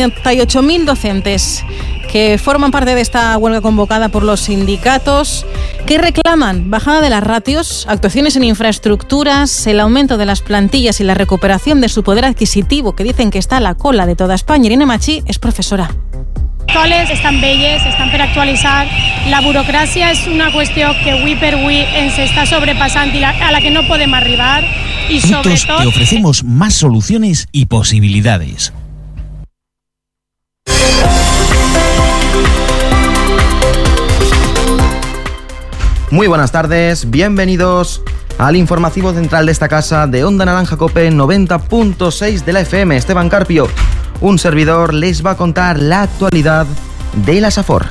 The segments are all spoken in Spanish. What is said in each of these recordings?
48.000 docentes que forman parte de esta huelga convocada por los sindicatos, que reclaman bajada de las ratios, actuaciones en infraestructuras, el aumento de las plantillas y la recuperación de su poder adquisitivo, que dicen que está a la cola de toda España. Irene Machí es profesora. Escoles estan velles, estan per actualitzar. La burocràcia és una qüestió que avui per avui ens està sobrepassant i a la que no podem arribar. Y Juntos sobretot te ofrecemos más soluciones y posibilidades. Muy buenas tardes, bienvenidos al informativo central de esta casa de Onda Naranja Cope 90.6 de la FM. Esteban Carpio, un servidor, les va a contar la actualidad de la SAFOR.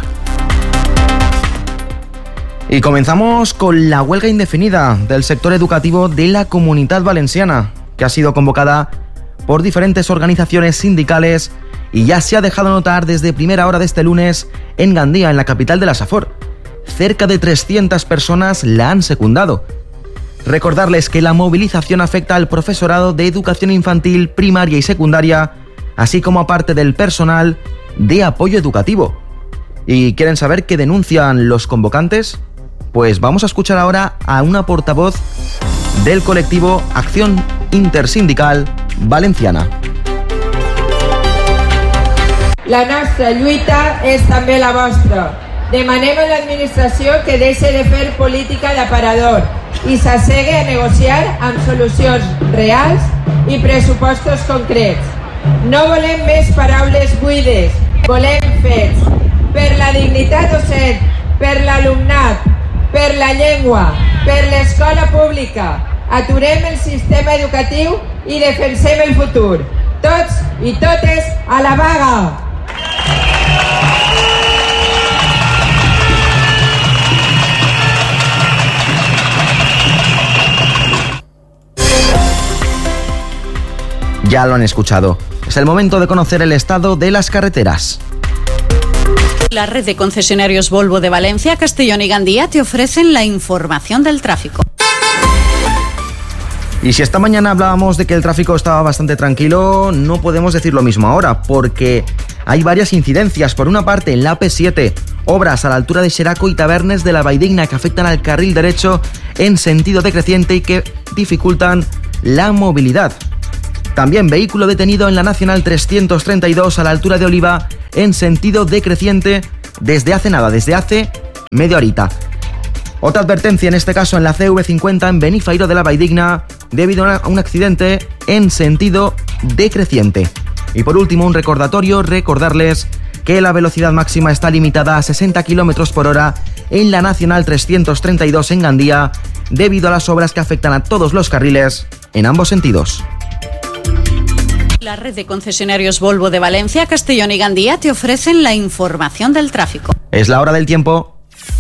Y comenzamos con la huelga indefinida del sector educativo de la Comunitat Valenciana, que ha sido convocada por diferentes organizaciones sindicales y ya se ha dejado notar desde primera hora de este lunes en Gandía, en la capital de la SAFOR. Cerca de 300 personas la han secundado. Recordarles que la movilización afecta al profesorado de educación infantil, primaria y secundaria, así como a parte del personal de apoyo educativo. ¿Y quieren saber qué denuncian los convocantes? Pues vamos a escuchar ahora a una portavoz del colectivo Acción Intersindical Valenciana. La nostra lluita és també la vostra. Demanem a l'administració que deixi de fer política d'aparador i s'assegui a negociar amb solucions reals i pressupostos concrets. No volem més paraules buides, volem fets. Per la dignitat docent, per l'alumnat, per la llengua, per l'escola pública. Aturem el sistema educatiu i defensem el futur. Tots i totes a la vaga! Ya lo han escuchado. Es el momento de conocer el estado de las carreteras. La red de concesionarios Volvo de Valencia, Castellón y Gandía te ofrecen la información del tráfico. Y si esta mañana hablábamos de que el tráfico estaba bastante tranquilo, no podemos decir lo mismo ahora, porque hay varias incidencias. Por una parte, en la AP7, obras a la altura de Xeraco y Tabernes de la Valldigna que afectan al carril derecho en sentido decreciente y que dificultan la movilidad. También vehículo detenido en la Nacional 332 a la altura de Oliva en sentido decreciente desde hace media horita. Otra advertencia en este caso en la CV50 en Benifairo de la Valldigna debido a un accidente en sentido decreciente. Y por último, un recordatorio, recordarles que la velocidad máxima está limitada a 60 km por hora en la Nacional 332 en Gandía debido a las obras que afectan a todos los carriles en ambos sentidos. La red de concesionarios Volvo de Valencia, Castellón y Gandía te ofrecen la información del tráfico. Es la hora del tiempo.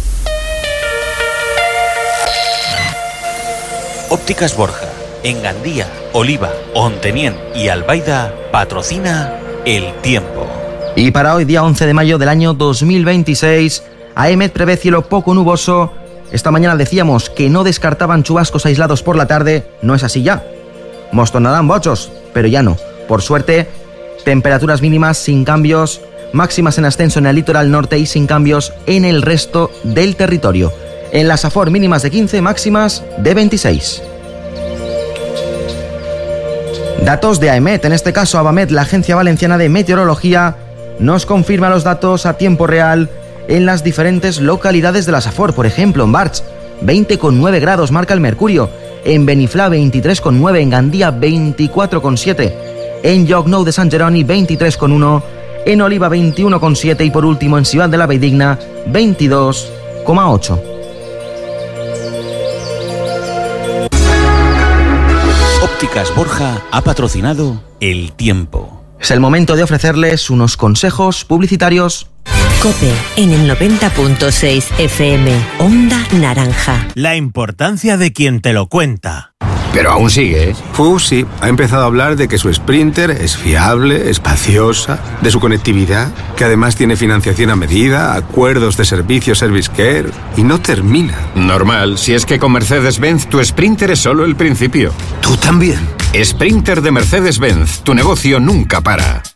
Ópticas Borja, en Gandía, Oliva, Ontenien y Albaida, patrocina el tiempo. Y para hoy, día 11 de mayo del año 2026, AEMET prevé cielo poco nuboso. Esta mañana decíamos que no descartaban chubascos aislados por la tarde. No es así ya. Mos tornarán bochos, pero ya no. Por suerte, temperaturas mínimas sin cambios, máximas en ascenso en el litoral norte y sin cambios en el resto del territorio. En la SAFOR mínimas de 15, máximas de 26. Datos de AEMET, en este caso ABAMET, la Agencia Valenciana de Meteorología, nos confirma los datos a tiempo real en las diferentes localidades de la SAFOR. Por ejemplo, en Barx, 20,9 grados marca el mercurio. En Beniflà, 23,9. En Gandía, 24,7. En Llocnou de Sant Jeroni, 23,1. En Oliva, 21,7. Y por último, en Ciudad de la Valldigna, 22,8. Ópticas Borja ha patrocinado el tiempo. Es el momento de ofrecerles unos consejos publicitarios. COPE en el 90.6 FM, Onda Naranja. La importancia de quien te lo cuenta. Pero aún sigue, ¿eh? Sí, ha empezado a hablar de que su Sprinter es fiable, espaciosa, de su conectividad, que además tiene financiación a medida, acuerdos de servicio Service Care, y no termina. Normal, si es que con Mercedes-Benz tu Sprinter es solo el principio. ¿Tú también? Sprinter de Mercedes-Benz, tu negocio nunca para.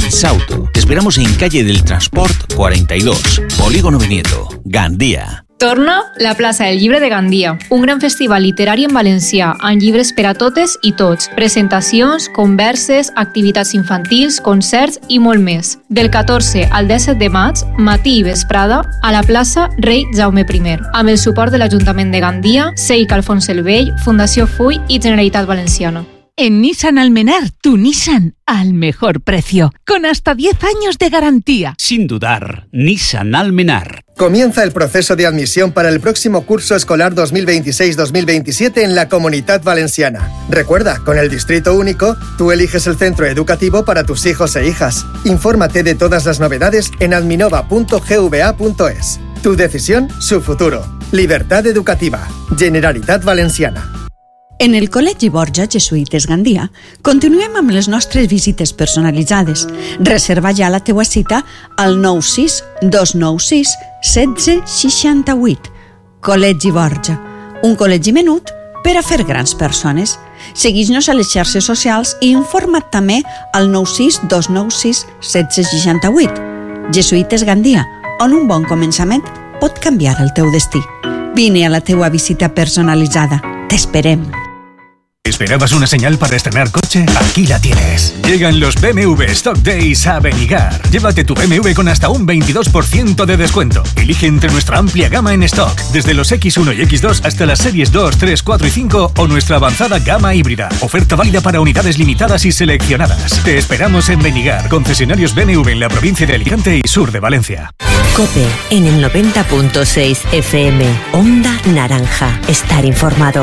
Sauto. Te esperamos en calle del Transport 42, Polígono Vinieto, Gandía. Torna la plaça del Llibre de Gandia, un gran festival literari en valencià, amb llibres per a totes i tots, presentacions, converses, activitats infantils, concerts i molt més. Del 14 al 17 de maig, matí i vesprada, a la plaça Rei Jaume I, amb el suport de l'Ajuntament de Gandia, Seic Alfons el Vell, Fundació FUI i Generalitat Valenciana. En Nissan Almenar, tu Nissan al mejor precio, con hasta 10 años de garantía. Sin dudar, Nissan Almenar. Comienza el proceso de admisión para el próximo curso escolar 2026-2027 en la Comunitat Valenciana. Recuerda, con el Distrito Único, tú eliges el centro educativo para tus hijos e hijas. Infórmate de todas las novedades en adminova.gva.es. Tu decisión, su futuro. Libertad educativa. Generalitat Valenciana. En el Col·legi Borja Jesuïtes Gandia continuem amb les nostres visites personalitzades. Reserva ja la teua cita al 96 296 1668. Col·legi Borja, un col·legi menut per a fer grans persones. Segueix-nos a les xarxes socials i informa't també al 96 296 1668. Jesuïtes Gandia, on un bon començament pot canviar el teu destí. Vine a la teua visita personalitzada. T'esperem. ¿Esperabas una señal para estrenar coche? Aquí la tienes. Llegan los BMW Stock Days a Benigar. Llévate tu BMW con hasta un 22% de descuento. Elige entre nuestra amplia gama en stock, desde los X1 y X2 hasta las series 2, 3, 4 y 5 o nuestra avanzada gama híbrida. Oferta válida para unidades limitadas y seleccionadas. Te esperamos en Benigar, concesionarios BMW en la provincia de Alicante y sur de Valencia. COPE en el 90.6 FM. Onda Naranja. Estar informado.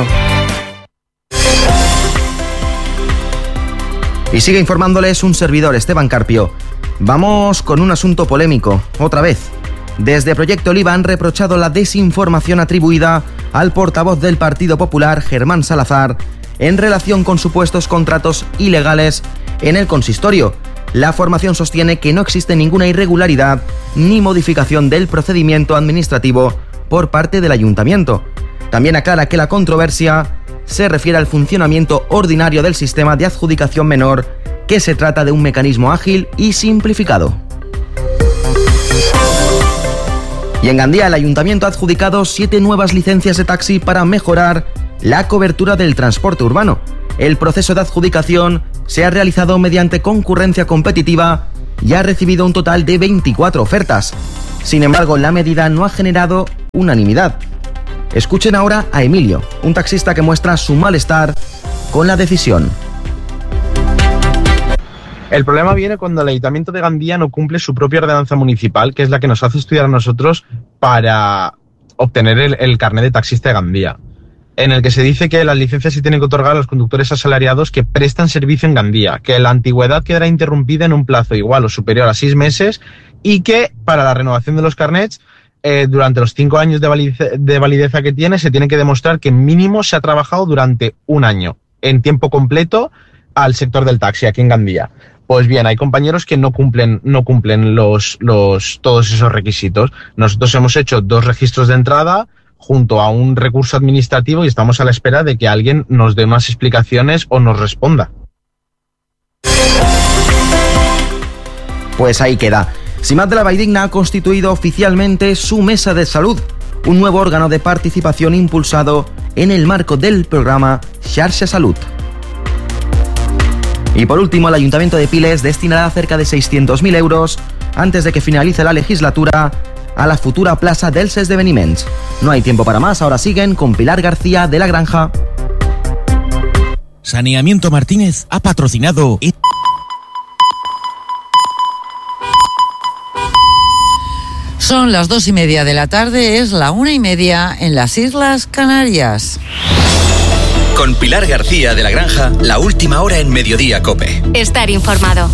Y sigue informándoles un servidor, Esteban Carpio. Vamos con un asunto polémico, otra vez. Desde Proyecto Oliva han reprochado la desinformación atribuida al portavoz del Partido Popular, Germán Salazar, en relación con supuestos contratos ilegales en el consistorio. La formación sostiene que no existe ninguna irregularidad ni modificación del procedimiento administrativo por parte del ayuntamiento. También aclara que la controversia se refiere al funcionamiento ordinario del sistema de adjudicación menor, que se trata de un mecanismo ágil y simplificado. Y en Gandía, el ayuntamiento ha adjudicado 7 nuevas licencias de taxi para mejorar la cobertura del transporte urbano. El proceso de adjudicación se ha realizado mediante concurrencia competitiva y ha recibido un total de 24 ofertas. Sin embargo, la medida no ha generado unanimidad. Escuchen ahora a Emilio, un taxista que muestra su malestar con la decisión. El problema viene cuando el Ayuntamiento de Gandía no cumple su propia ordenanza municipal, que es la que nos hace estudiar a nosotros para obtener el carnet de taxista de Gandía, en el que se dice que las licencias se tienen que otorgar a los conductores asalariados que prestan servicio en Gandía, que la antigüedad quedará interrumpida en un plazo igual o superior a 6 meses y que para la renovación de los carnets durante los 5 años de validez que tiene, se tiene que demostrar que mínimo se ha trabajado durante un año en tiempo completo al sector del taxi aquí en Gandía. Pues bien, hay compañeros que no cumplen todos esos requisitos. Nosotros hemos hecho 2 registros de entrada junto a un recurso administrativo y estamos a la espera de que alguien nos dé unas explicaciones o nos responda. Pues ahí queda. Simat de la Valldigna ha constituido oficialmente su Mesa de Salud, un nuevo órgano de participación impulsado en el marco del programa Xarxa Salud. Y por último, el Ayuntamiento de Piles destinará cerca de 600.000 euros antes de que finalice la legislatura a la futura plaza dels Esdeveniments. No hay tiempo para más, ahora siguen con Pilar García de La Granja. Saneamiento Martínez ha patrocinado... Son las 2:30 de la tarde, es la 1:30 en las Islas Canarias. Con Pilar García de La Granja, la última hora en Mediodía COPE. Estar informado.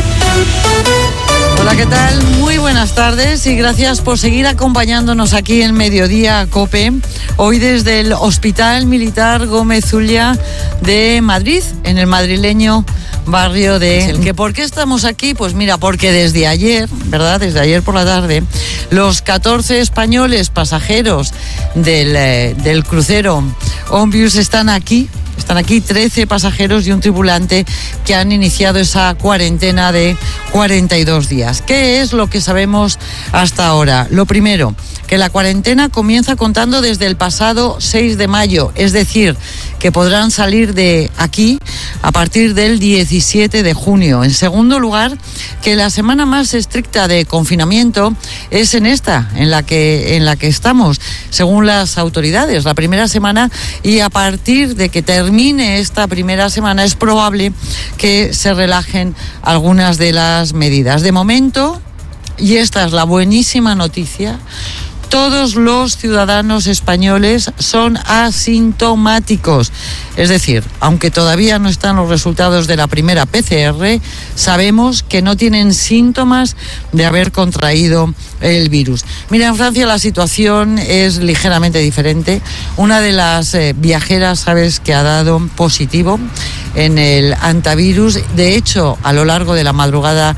Hola, ¿qué tal? Muy buenas tardes y gracias por seguir acompañándonos aquí en Mediodía COPE. Hoy desde el Hospital Militar Gómez Zulia de Madrid, en el madrileño barrio de... ¿Por qué estamos aquí? Pues mira, porque desde ayer, ¿verdad? Desde ayer por la tarde, los 14 españoles pasajeros del crucero Ombius están aquí. Están aquí 13 pasajeros y un tripulante que han iniciado esa cuarentena de 42 días. ¿Qué es lo que sabemos hasta ahora? Lo primero, que la cuarentena comienza contando desde el pasado 6 de mayo, es decir, que podrán salir de aquí a partir del 17 de junio. En segundo lugar, que la semana más estricta de confinamiento es en la que estamos, según las autoridades, la primera semana, y a partir de que termine esta primera semana es probable que se relajen algunas de las medidas. De momento, y esta es la buenísima noticia, todos los ciudadanos españoles son asintomáticos. Es decir, aunque todavía no están los resultados de la primera PCR, sabemos que no tienen síntomas de haber contraído el virus. Mira, en Francia la situación es ligeramente diferente. Una de las viajeras, sabes, que ha dado positivo en el antivirus. De hecho, a lo largo de la madrugada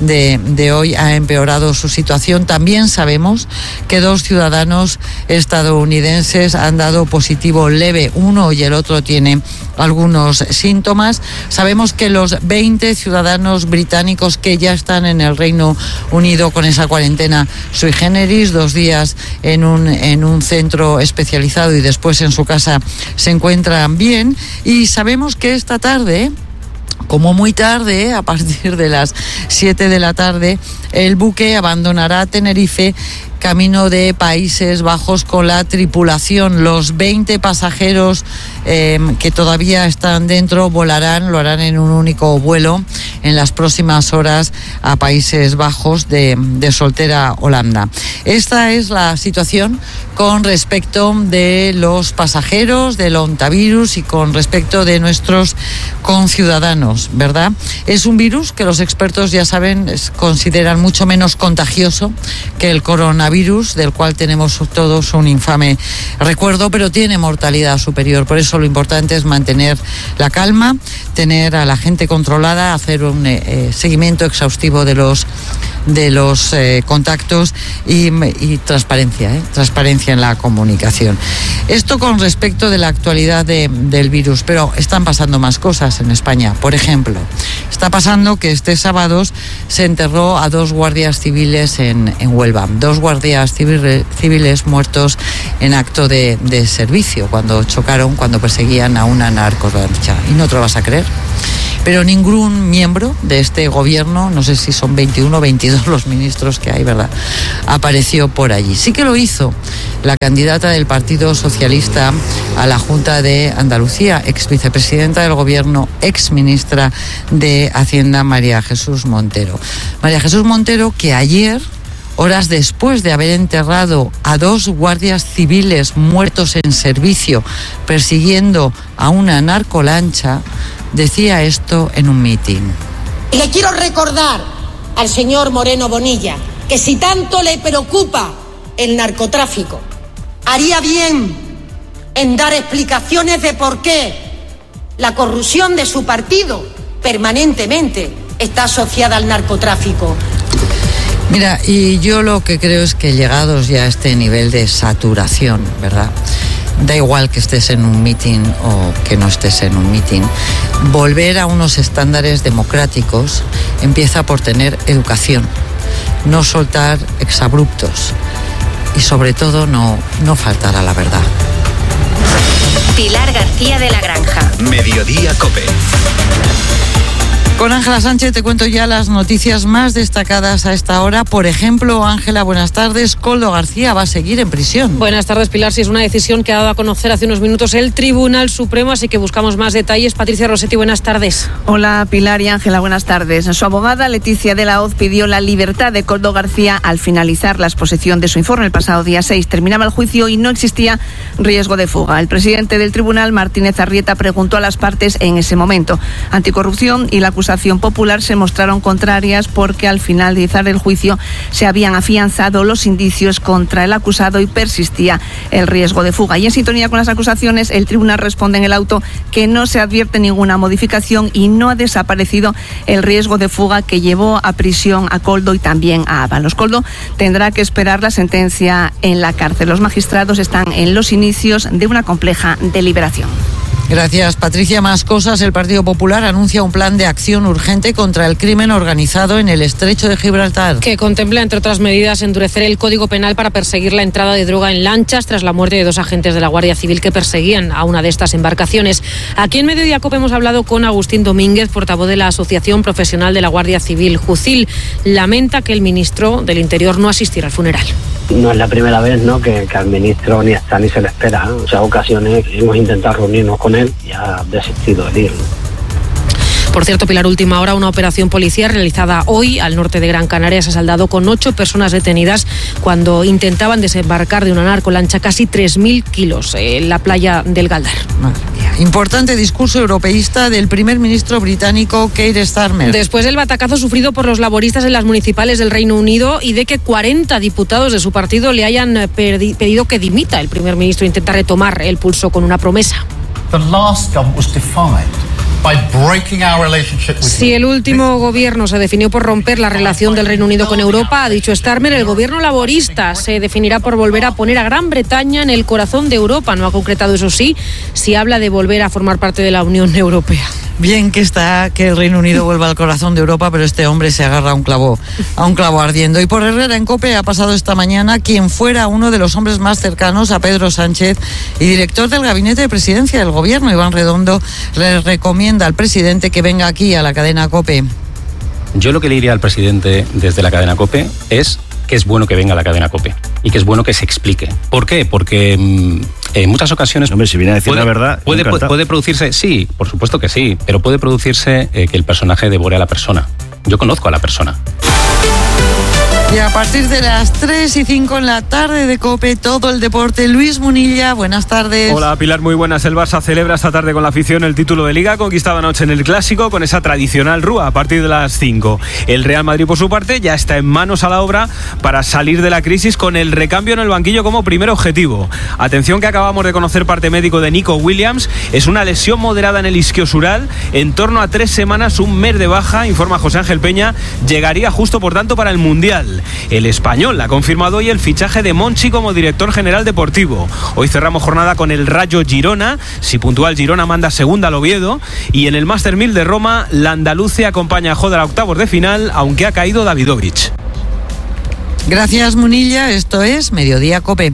de hoy ha empeorado su situación. También sabemos que 2 ciudadanos estadounidenses han dado positivo leve, uno y el otro tiene algunos síntomas. Sabemos que los 20 ciudadanos británicos que ya están en el Reino Unido con esa cuarentena sui generis, 2 días en un centro especializado y después en su casa, se encuentran bien. Y sabemos que esta tarde, como muy tarde, a partir de las 7 de la tarde, el buque abandonará Tenerife camino de Países Bajos con la tripulación. Los 20 pasajeros que todavía están dentro lo harán en un único vuelo en las próximas horas a Países Bajos de Soltera, Holanda. Esta es la situación con respecto de los pasajeros del ontavirus y con respecto de nuestros conciudadanos, ¿verdad? Es un virus que los expertos ya saben, consideran mucho menos contagioso que el coronavirus, del cual tenemos todos un infame recuerdo, pero tiene mortalidad superior. Por eso lo importante es mantener la calma, tener a la gente controlada, hacer un seguimiento exhaustivo de los contactos y transparencia, transparencia en la comunicación. Esto con respecto de la actualidad del virus, pero están pasando más cosas en España. Por ejemplo, está pasando que este sábado se enterró a 2 guardias civiles en Huelva, 2 guardias civiles muertos en acto de servicio, cuando perseguían a una narcolancha. Y no te lo vas a creer, pero ningún miembro de este gobierno, no sé si son 21 o 22 los ministros que hay, ¿verdad?, apareció por allí. Sí que lo hizo la candidata del Partido Socialista a la Junta de Andalucía, ex vicepresidenta del gobierno, ex ministra de Hacienda, María Jesús Montero. María Jesús Montero, que ayer, horas después de haber enterrado a 2 guardias civiles muertos en servicio persiguiendo a una narcolancha, decía esto en un mitin. Le quiero recordar al señor Moreno Bonilla que si tanto le preocupa el narcotráfico, haría bien en dar explicaciones de por qué la corrupción de su partido permanentemente está asociada al narcotráfico. Mira, y yo lo que creo es que llegados ya a este nivel de saturación, ¿verdad?, da igual que estés en un mitin o que no estés en un mitin, volver a unos estándares democráticos empieza por tener educación, no soltar exabruptos y sobre todo no faltar a la verdad. Pilar García de la Granja. Mediodía COPE. Con Ángela Sánchez te cuento ya las noticias más destacadas a esta hora. Por ejemplo, Ángela, buenas tardes. Koldo García va a seguir en prisión. Buenas tardes, Pilar. Sí, es una decisión que ha dado a conocer hace unos minutos el Tribunal Supremo, así que buscamos más detalles. Patricia Rossetti, buenas tardes. Hola, Pilar y Ángela, buenas tardes. Su abogada, Leticia de la Hoz, pidió la libertad de Koldo García al finalizar la exposición de su informe el pasado día 6. Terminaba el juicio y no existía riesgo de fuga. El presidente del tribunal, Martínez Arrieta, preguntó a las partes en ese momento. Anticorrupción y la acusación popular se mostraron contrarias porque al finalizar el juicio se habían afianzado los indicios contra el acusado y persistía el riesgo de fuga. Y en sintonía con las acusaciones, el tribunal responde en el auto que no se advierte ninguna modificación y no ha desaparecido el riesgo de fuga que llevó a prisión a Koldo y también a Ábalos. Koldo tendrá que esperar la sentencia en la cárcel. Los magistrados están en los inicios de una compleja deliberación. Gracias, Patricia. Más cosas. El Partido Popular anuncia un plan de acción urgente contra el crimen organizado en el Estrecho de Gibraltar. Que contempla, entre otras medidas, endurecer el Código Penal para perseguir la entrada de droga en lanchas tras la muerte de 2 agentes de la Guardia Civil que perseguían a una de estas embarcaciones. Aquí en Mediodía COPE hemos hablado con Agustín Domínguez, portavoz de la Asociación Profesional de la Guardia Civil. Jucil lamenta que el ministro del Interior no asistiera al funeral. No es la primera vez, ¿no?, que al ministro ni está ni se le espera. En muchas ocasiones hemos intentado reunirnos con él y ha desistido de ir. Por cierto, Pilar, última hora, una operación policial realizada hoy al norte de Gran Canaria se ha saldado con 8 personas detenidas cuando intentaban desembarcar de una narcolancha casi 3.000 kilos en la playa del Galdar. Madre mía. Importante discurso europeísta del primer ministro británico Keir Starmer. Después del batacazo sufrido por los laboristas en las municipales del Reino Unido y de que 40 diputados de su partido le hayan pedido que dimita, el primer ministro intenta retomar el pulso con una promesa. Si el último gobierno se definió por romper la relación del Reino Unido con Europa, ha dicho Starmer, el gobierno laborista se definirá por volver a poner a Gran Bretaña en el corazón de Europa. No ha concretado, eso sí, si habla de volver a formar parte de la Unión Europea. Bien que está que el Reino Unido vuelva al corazón de Europa, pero este hombre se agarra a un clavo ardiendo. Y por Herrera en COPE ha pasado esta mañana quien fuera uno de los hombres más cercanos a Pedro Sánchez y director del Gabinete de Presidencia del Gobierno. Iván Redondo le recomienda al presidente que venga aquí a la cadena COPE. Yo lo que le diría al presidente desde la cadena COPE es que es bueno que venga a la cadena COPE y que es bueno que se explique. ¿Por qué? Porque en muchas ocasiones... Hombre, si viene a decir la verdad... Puede producirse, sí, por supuesto que sí, pero puede producirse que el personaje devore a la persona. Yo conozco a la persona. Y a partir de las 3:05 en la tarde de COPE, todo el deporte. Luis Munilla, buenas tardes. Hola Pilar, muy buenas. El Barça celebra esta tarde con la afición el título de Liga, conquistado anoche en el Clásico con esa tradicional rúa a partir de las 5. El Real Madrid, por su parte, ya está en manos a la obra para salir de la crisis con el recambio en el banquillo como primer objetivo. Atención, que acabamos de conocer parte médico de Nico Williams. Es una lesión moderada en el isquiosural, en torno a 3 semanas, un mes de baja, informa José Ángel Peña. Llegaría justo, por tanto, para el Mundial. El español ha confirmado hoy el fichaje de Monchi como director general deportivo. Hoy cerramos jornada con el Rayo Girona. Si puntúa el Girona, manda segunda al Oviedo. Y en el Master 1000 de Roma, la andaluce acompaña a Joder a octavos de final, aunque ha caído Davidovich. Gracias, Munilla. Esto es Mediodía COPE.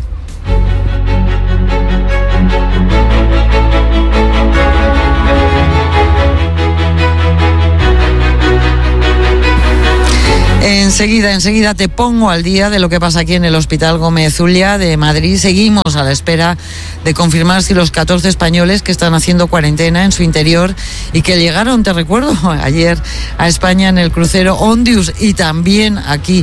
Enseguida te pongo al día de lo que pasa aquí en el Hospital Gómez Ulla de Madrid. Seguimos a la espera de confirmar si los 14 españoles que están haciendo cuarentena en su interior y que llegaron, te recuerdo, ayer a España en el crucero Ondius y también aquí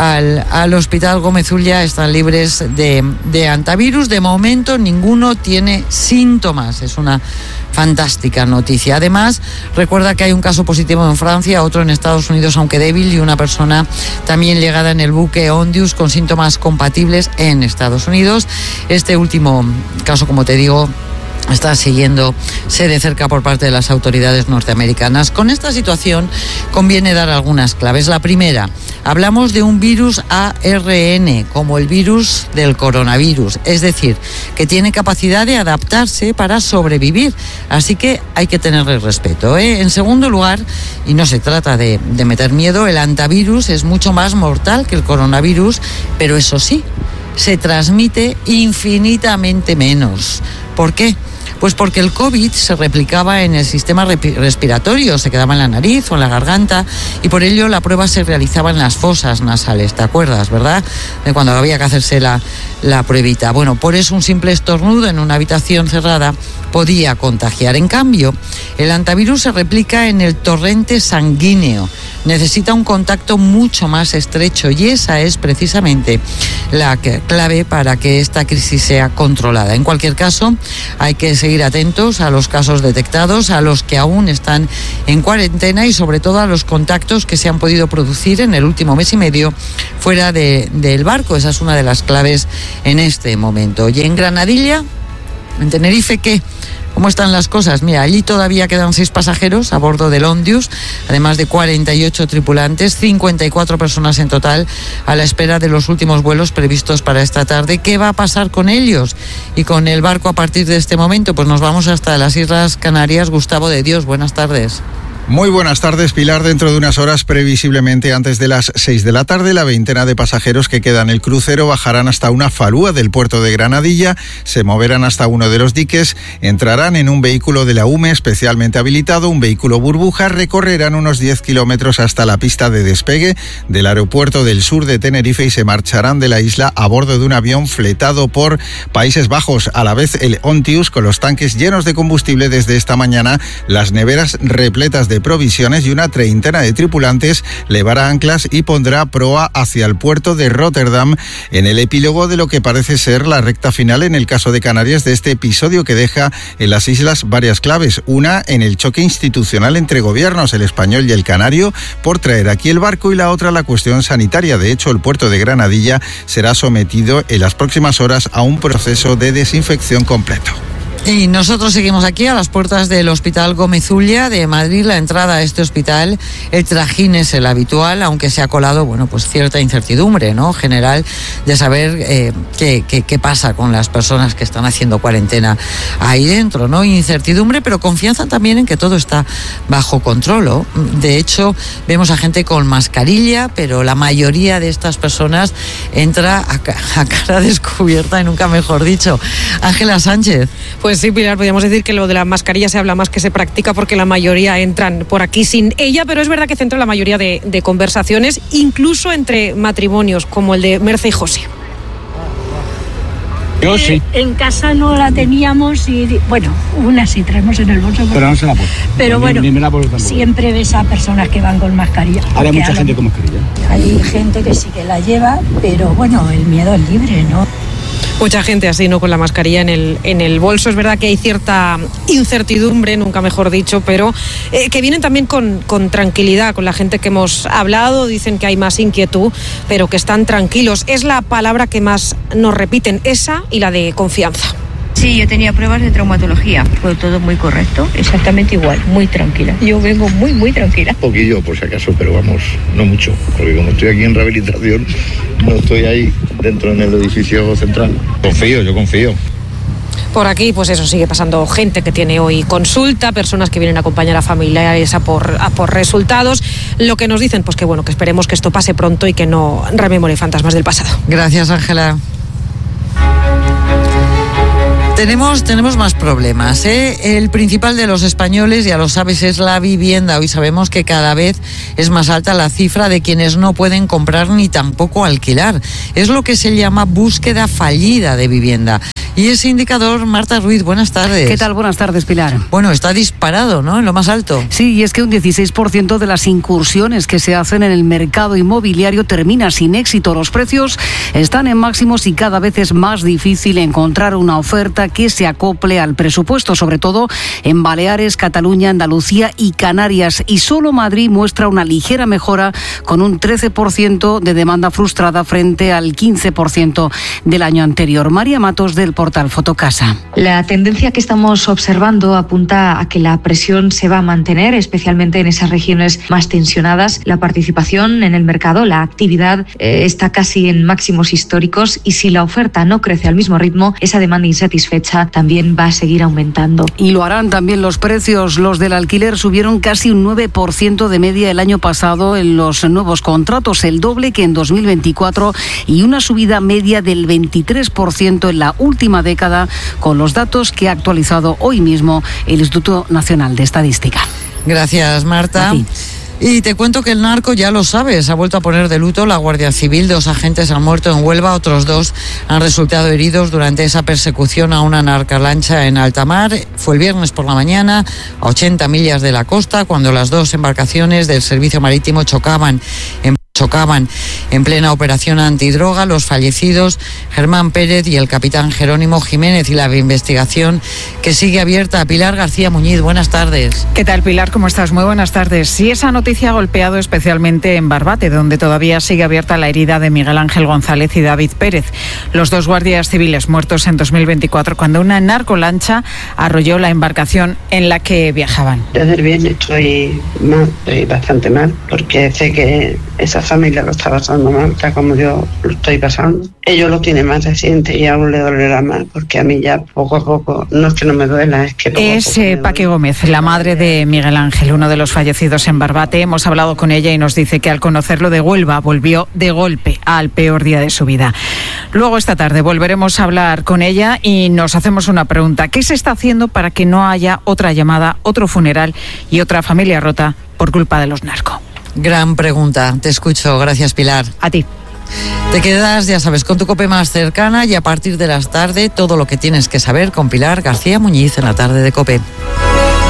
al Hospital Gómez Ulla están libres de antivirus. De momento ninguno tiene síntomas. Es una fantástica noticia. Además, recuerda que hay un caso positivo en Francia, otro en Estados Unidos, aunque débil, y una persona también llegada en el buque Ondius con síntomas compatibles en Estados Unidos. Este último caso, como te digo, está siguiéndose de cerca por parte de las autoridades norteamericanas. Con esta situación conviene dar algunas claves. La primera, hablamos de un virus ARN, como el virus del coronavirus, es decir, que tiene capacidad de adaptarse para sobrevivir, así que hay que tenerle respeto, ¿eh? En segundo lugar, y no se trata de meter miedo, el antivirus es mucho más mortal que el coronavirus, pero eso sí, se transmite infinitamente menos. ¿Por qué? Pues porque el COVID se replicaba en el sistema respiratorio, se quedaba en la nariz o en la garganta y por ello la prueba se realizaba en las fosas nasales, ¿te acuerdas, verdad? De cuando había que hacerse la pruebita. Bueno, por eso un simple estornudo en una habitación cerrada podía contagiar. En cambio, el antivirus se replica en el torrente sanguíneo, necesita un contacto mucho más estrecho y esa es precisamente la clave para que esta crisis sea controlada. En cualquier caso, hay que seguir atentos a los casos detectados, a los que aún están en cuarentena y sobre todo a los contactos que se han podido producir en el último mes y medio fuera del barco. Esa es una de las claves en este momento. Y en Granadilla, en Tenerife, ¿qué? ¿Cómo están las cosas? Mira, allí todavía quedan 6 pasajeros a bordo del Ondius, además de 48 tripulantes, 54 personas en total, a la espera de los últimos vuelos previstos para esta tarde. ¿Qué va a pasar con ellos y con el barco a partir de este momento? Pues nos vamos hasta las Islas Canarias. Gustavo de Dios, buenas tardes. Muy buenas tardes, Pilar. Dentro de unas horas, previsiblemente antes de las 6 de la tarde, la veintena de pasajeros que quedan en el crucero bajarán hasta una falúa del puerto de Granadilla, se moverán hasta uno de los diques, entrarán en un vehículo de la UME especialmente habilitado, un vehículo burbuja, recorrerán unos 10 kilómetros hasta la pista de despegue del aeropuerto del sur de Tenerife y se marcharán de la isla a bordo de un avión fletado por Países Bajos. A la vez, el Ontius, con los tanques llenos de combustible desde esta mañana, las neveras repletas de provisiones y una treintena de tripulantes, levará anclas y pondrá proa hacia el puerto de Rotterdam en el epílogo de lo que parece ser la recta final en el caso de Canarias de este episodio que deja en las islas varias claves. Una en el choque institucional entre gobiernos, el español y el canario, por traer aquí el barco, y la otra la cuestión sanitaria. De hecho, el puerto de Granadilla será sometido en las próximas horas a un proceso de desinfección completo. Y nosotros seguimos aquí a las puertas del Hospital Gómez Ulla de Madrid. La entrada a este hospital, el trajín es el habitual, aunque se ha colado, bueno, pues cierta incertidumbre, ¿no?, general, de saber qué pasa con las personas que están haciendo cuarentena ahí dentro, ¿no? Incertidumbre, pero confianza también en que todo está bajo control, ¿no? De hecho, vemos a gente con mascarilla, pero la mayoría de estas personas entra a cara descubierta, y nunca mejor dicho. Ángela Sánchez. Pues sí, Pilar, podríamos decir que lo de la mascarilla se habla más que se practica, porque la mayoría entran por aquí sin ella, pero es verdad que centra la mayoría de conversaciones, incluso entre matrimonios, como el de Merce y José. Yo sí. En casa no la teníamos y, bueno, una sí traemos en el bolso. Pero no se la puedo. Pero bueno, siempre ves a personas que van con mascarilla. Ahora hay mucha gente con mascarilla. Hay gente que sí que la lleva, pero bueno, el miedo es libre, ¿no? Mucha gente así, ¿no?, con la mascarilla en el bolso. Es verdad que hay cierta incertidumbre, nunca mejor dicho, pero que vienen también con tranquilidad. Con la gente que hemos hablado dicen que hay más inquietud, pero que están tranquilos. Es la palabra que más nos repiten, esa y la de confianza. Sí, yo tenía pruebas de traumatología. Fue todo muy correcto, exactamente igual, muy tranquila. Yo vengo muy tranquila. Un poquillo, por si acaso, pero vamos, no mucho. Porque como estoy aquí en rehabilitación, no estoy ahí dentro en el edificio central. Yo confío. Por aquí, pues eso, sigue pasando gente que tiene hoy consulta, personas que vienen a acompañar a familiares a por resultados. Lo que nos dicen, pues que bueno, que esperemos que esto pase pronto y que no rememore fantasmas del pasado. Gracias, Ángela. Tenemos más problemas, ¿eh? El principal de los españoles, ya lo sabes, es la vivienda. Hoy sabemos que cada vez es más alta la cifra de quienes no pueden comprar ni tampoco alquilar. Es lo que se llama búsqueda fallida de vivienda. Y ese indicador, Marta Ruiz, buenas tardes. ¿Qué tal? Buenas tardes, Pilar. Bueno, está disparado, ¿no?, en lo más alto. Sí, y es que un 16% de las incursiones que se hacen en el mercado inmobiliario termina sin éxito. Los precios están en máximos y cada vez es más difícil encontrar una oferta que se acople al presupuesto, sobre todo en Baleares, Cataluña, Andalucía y Canarias. Y solo Madrid muestra una ligera mejora, con un 13% de demanda frustrada frente al 15% del año anterior. María Matos, del portal Fotocasa. La tendencia que estamos observando apunta a que la presión se va a mantener, especialmente en esas regiones más tensionadas. La participación en el mercado, la actividad está casi en máximos históricos, y si la oferta no crece al mismo ritmo, esa demanda insatisfecha también va a seguir aumentando. Y lo harán también los precios. Los del alquiler subieron casi un 9% de media el año pasado en los nuevos contratos, el doble que en 2024, y una subida media del 23% en la última década, con los datos que ha actualizado hoy mismo el Instituto Nacional de Estadística. Gracias, Marta. Y te cuento que el narco, ya lo sabes, ha vuelto a poner de luto. La Guardia Civil, 2 agentes han muerto en Huelva, otros 2 han resultado heridos durante esa persecución a una narcolancha en alta mar. Fue el viernes por la mañana, a 80 millas de la costa, cuando las 2 embarcaciones del servicio marítimo chocaban en chocaban en plena operación antidroga. Los fallecidos, Germán Pérez y el capitán Jerónimo Jiménez, y la investigación que sigue abierta. Pilar García Muñiz, buenas tardes. ¿Qué tal, Pilar? ¿Cómo estás? Muy buenas tardes. Sí, esa noticia ha golpeado especialmente en Barbate, donde todavía sigue abierta la herida de Miguel Ángel González y David Pérez, los dos guardias civiles muertos en 2024 cuando una narcolancha arrolló la embarcación en la que viajaban. Desde el viernes estoy bastante mal, porque sé que esa familia lo está pasando mal, tal como yo lo estoy pasando. Ellos lo tienen más reciente y aún le dolerá más, porque a mí ya poco a poco, no es que no me duela, es que Paque Gómez, la madre de Miguel Ángel, uno de los fallecidos en Barbate. Hemos hablado con ella y nos dice que al conocerlo de Huelva volvió de golpe al peor día de su vida. Luego esta tarde volveremos a hablar con ella y nos hacemos una pregunta. ¿Qué se está haciendo para que no haya otra llamada, otro funeral y otra familia rota por culpa de los narcos? Gran pregunta. Te escucho. Gracias, Pilar. A ti. Te quedas, ya sabes, con tu COPE más cercana, y a partir de las tarde todo lo que tienes que saber con Pilar García Muñiz en la tarde de COPE.